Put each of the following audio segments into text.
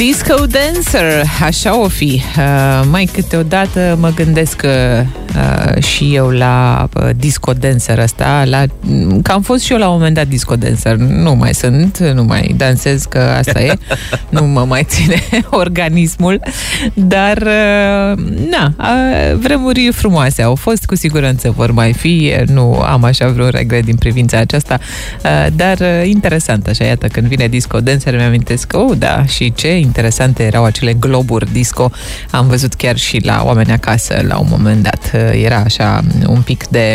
Disco Dancer, așa o fi. Mai câteodată mă gândesc și eu la Disco Dancer ăsta, că am fost și eu la un moment dat Disco Dancer. Nu mai sunt, nu mai dansez, că asta e. Nu mă mai ține organismul. Dar, vremuri frumoase au fost, cu siguranță vor mai fi. Nu am așa vreun regret din privința aceasta, dar interesant așa, iată, când vine Disco Dancer mi-amintesc că, da, și ce interesante erau acele globuri disco. Am văzut chiar și la Oameni Acasă la un moment dat. Era așa un pic de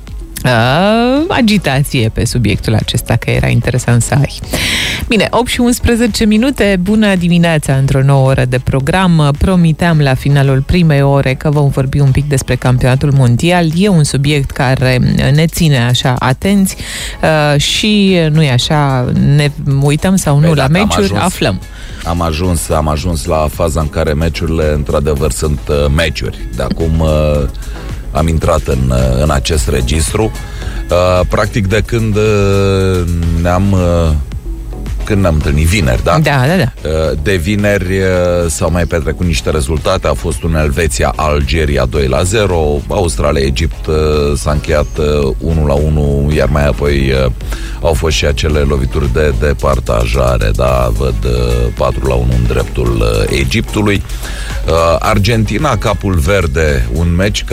agitație pe subiectul acesta, că era interesant să ai. Bine, 8 și 11 minute, bună dimineața într-o nouă oră de program. Promiteam la finalul primei ore că vom vorbi un pic despre campionatul mondial. E un subiect care ne ține așa atenți și nu e așa, ne uităm sau nu la meciuri, aflăm. Am ajuns la faza în care meciurile într-adevăr sunt meciuri. De acum am intrat în acest registru. Practic de când ne-am întâlnit vineri, da? Da. De vineri s-au mai petrecut niște rezultate. A fost un Elveția-Algeria 2-0, Australia-Egipt s-a încheiat 1-1, iar mai apoi au fost și acele lovituri de departajare, da, văd 4-1 în dreptul Egiptului. Argentina, Capul Verde, un meci